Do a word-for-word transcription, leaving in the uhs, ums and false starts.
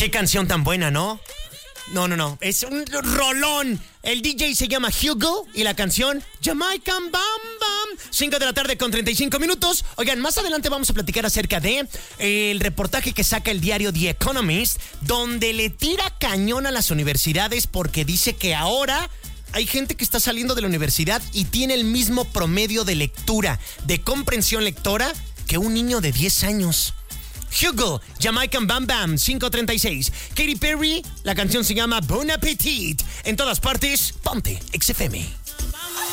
Qué canción tan buena, ¿no? No, no, no. Es un rolón. El D J se llama Hugo y la canción Jamaican Bam Bam. cinco de la tarde con treinta y cinco minutos. Oigan, más adelante vamos a platicar acerca de eh, el reportaje que saca el diario The Economist, donde le tira cañón a las universidades porque dice que ahora hay gente que está saliendo de la universidad y tiene el mismo promedio de lectura, de comprensión lectora, que un niño de diez años. Hugo, Jamaican Bam Bam, cinco treinta y seis. Katy Perry, la canción se llama Bon Appetit. En todas partes, ponte X F M.